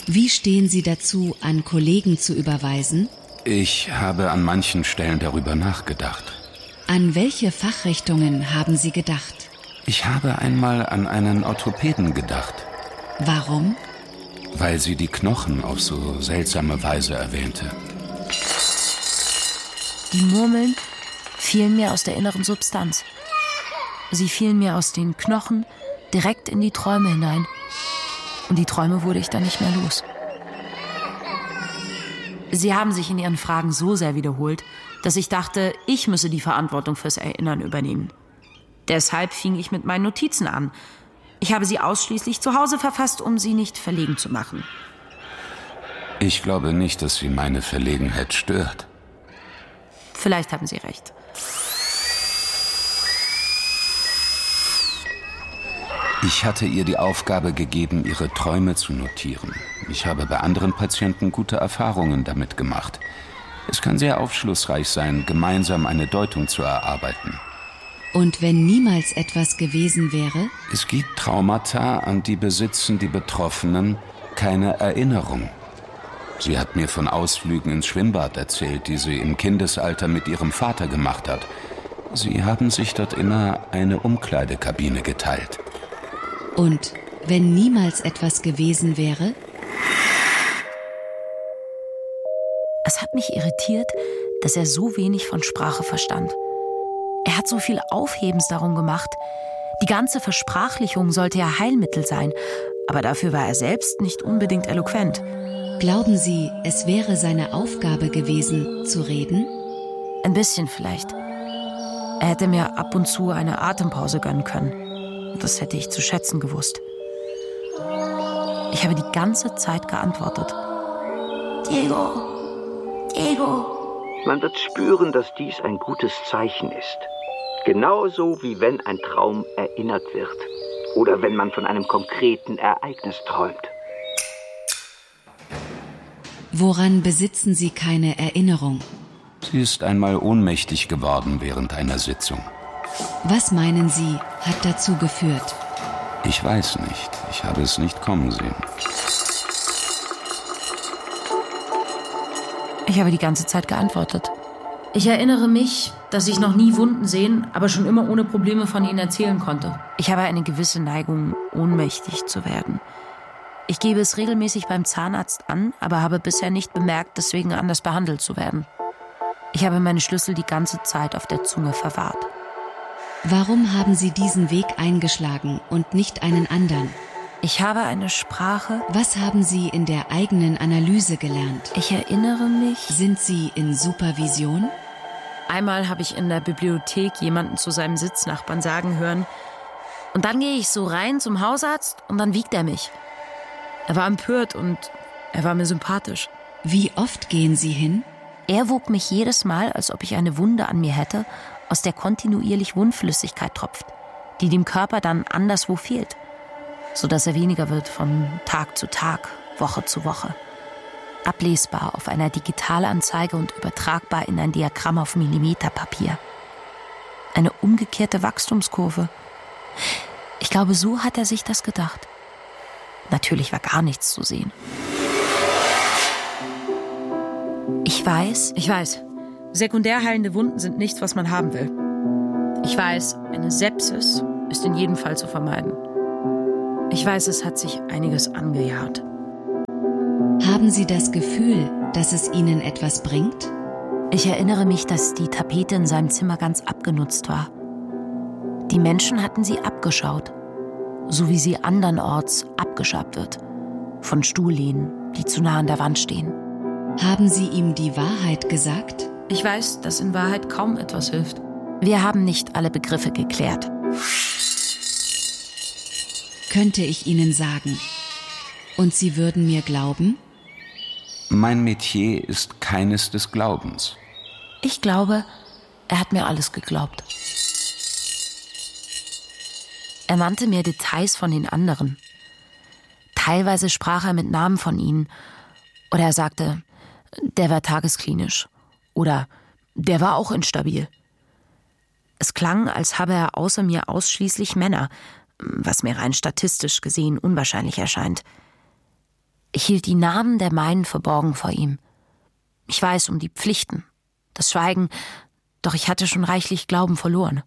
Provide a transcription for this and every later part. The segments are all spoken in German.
Wie stehen Sie dazu, an Kollegen zu überweisen? Ich habe an manchen Stellen darüber nachgedacht. An welche Fachrichtungen haben Sie gedacht? Ich habe einmal an einen Orthopäden gedacht. Warum? Weil sie die Knochen auf so seltsame Weise erwähnte. Die Murmeln fielen mir aus der inneren Substanz. Sie fielen mir aus den Knochen direkt in die Träume hinein. Und die Träume wurde ich dann nicht mehr los. Sie haben sich in Ihren Fragen so sehr wiederholt, dass ich dachte, ich müsse die Verantwortung fürs Erinnern übernehmen. Deshalb fing ich mit meinen Notizen an. Ich habe sie ausschließlich zu Hause verfasst, um sie nicht verlegen zu machen. Ich glaube nicht, dass sie meine Verlegenheit stört. Vielleicht haben Sie recht. Ich hatte ihr die Aufgabe gegeben, ihre Träume zu notieren. Ich habe bei anderen Patienten gute Erfahrungen damit gemacht. Es kann sehr aufschlussreich sein, gemeinsam eine Deutung zu erarbeiten. Und wenn niemals etwas gewesen wäre? Es gibt Traumata, an die besitzen die Betroffenen keine Erinnerung. Sie hat mir von Ausflügen ins Schwimmbad erzählt, die sie im Kindesalter mit ihrem Vater gemacht hat. Sie haben sich dort immer eine Umkleidekabine geteilt. Und wenn niemals etwas gewesen wäre? Es hat mich irritiert, dass er so wenig von Sprache verstand. Er hat so viel Aufhebens darum gemacht. Die ganze Versprachlichung sollte ja Heilmittel sein, aber dafür war er selbst nicht unbedingt eloquent. Glauben Sie, es wäre seine Aufgabe gewesen, zu reden? Ein bisschen vielleicht. Er hätte mir ab und zu eine Atempause gönnen können. Das hätte ich zu schätzen gewusst. Ich habe die ganze Zeit geantwortet. Diego, Diego. Man wird spüren, dass dies ein gutes Zeichen ist. Genauso wie wenn ein Traum erinnert wird. Oder wenn man von einem konkreten Ereignis träumt. Woran besitzen Sie keine Erinnerung? Sie ist einmal ohnmächtig geworden während einer Sitzung. Was meinen Sie, hat dazu geführt? Ich weiß nicht. Ich habe es nicht kommen sehen. Ich habe die ganze Zeit geantwortet. Ich erinnere mich, dass ich noch nie Wunden sehen, aber schon immer ohne Probleme von ihnen erzählen konnte. Ich habe eine gewisse Neigung, ohnmächtig zu werden. Ich gebe es regelmäßig beim Zahnarzt an, aber habe bisher nicht bemerkt, deswegen anders behandelt zu werden. Ich habe meine Schlüssel die ganze Zeit auf der Zunge verwahrt. Warum haben Sie diesen Weg eingeschlagen und nicht einen anderen? Ich habe eine Sprache. Was haben Sie in der eigenen Analyse gelernt? Ich erinnere mich. Sind Sie in Supervision? Einmal habe ich in der Bibliothek jemanden zu seinem Sitznachbarn sagen hören. Und dann gehe ich so rein zum Hausarzt und dann wiegt er mich. Er war empört und er war mir sympathisch. Wie oft gehen Sie hin? Er wog mich jedes Mal, als ob ich eine Wunde an mir hätte, aus der kontinuierlich Wundflüssigkeit tropft, die dem Körper dann anderswo fehlt, sodass er weniger wird von Tag zu Tag, Woche zu Woche. Ablesbar auf einer Digitalanzeige und übertragbar in ein Diagramm auf Millimeterpapier. Eine umgekehrte Wachstumskurve. Ich glaube, so hat er sich das gedacht. Natürlich war gar nichts zu sehen. Ich weiß. Sekundär heilende Wunden sind nichts, was man haben will. Ich weiß, eine Sepsis ist in jedem Fall zu vermeiden. Ich weiß, es hat sich einiges angejahrt. Haben Sie das Gefühl, dass es Ihnen etwas bringt? Ich erinnere mich, dass die Tapete in seinem Zimmer ganz abgenutzt war. Die Menschen hatten sie abgeschaut, so wie sie andernorts abgeschabt wird. Von Stuhllehnen, die zu nah an der Wand stehen. Haben Sie ihm die Wahrheit gesagt? Ich weiß, dass in Wahrheit kaum etwas hilft. Wir haben nicht alle Begriffe geklärt. Könnte ich Ihnen sagen. Und Sie würden mir glauben? Mein Metier ist keines des Glaubens. Ich glaube, er hat mir alles geglaubt. Er nannte mir Details von den anderen. Teilweise sprach er mit Namen von ihnen. Oder er sagte, der war tagesklinisch. Oder der war auch instabil. Es klang, als habe er außer mir ausschließlich Männer, was mir rein statistisch gesehen unwahrscheinlich erscheint. Ich hielt die Namen der meinen verborgen vor ihm. Ich weiß um die Pflichten, das Schweigen, doch ich hatte schon reichlich Glauben verloren.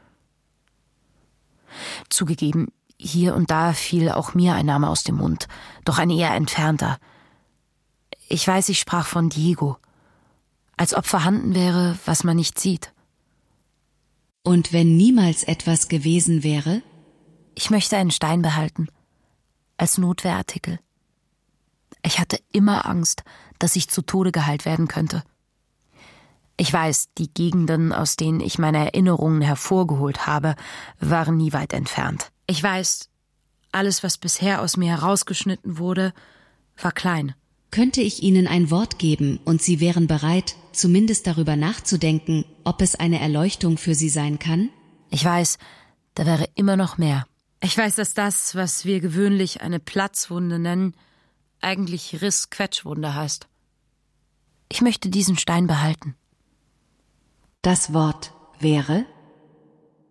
Zugegeben, hier und da fiel auch mir ein Name aus dem Mund, doch ein eher entfernter. Ich weiß, ich sprach von Diego, als ob vorhanden wäre, was man nicht sieht. Und wenn niemals etwas gewesen wäre? Ich möchte einen Stein behalten, als Notwehrartikel. Ich hatte immer Angst, dass ich zu Tode geheilt werden könnte. Ich weiß, die Gegenden, aus denen ich meine Erinnerungen hervorgeholt habe, waren nie weit entfernt. Ich weiß, alles, was bisher aus mir herausgeschnitten wurde, war klein. Könnte ich Ihnen ein Wort geben und Sie wären bereit, zumindest darüber nachzudenken, ob es eine Erleuchtung für Sie sein kann? Ich weiß, da wäre immer noch mehr. Ich weiß, dass das, was wir gewöhnlich eine Platzwunde nennen, eigentlich Riss-Quetschwunde heißt. Ich möchte diesen Stein behalten. Das Wort wäre?